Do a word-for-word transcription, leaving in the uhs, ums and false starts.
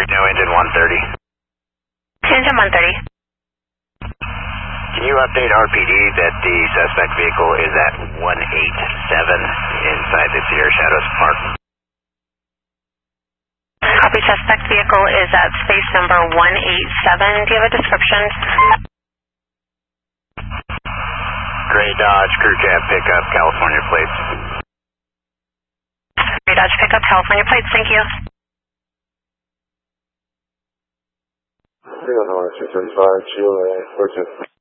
no engine one thirty. Engine one thirty. Can you update R P D that the suspect vehicle is at one eighty-seven inside the Sierra Shadows Park? Copy, suspect vehicle is at space number one eighty-seven. Do you have a description? Gray Dodge Crew Cab pickup, California plates. Gray Dodge pickup, California plates, thank you. three one one, three thirty-five, Chile, fourteen.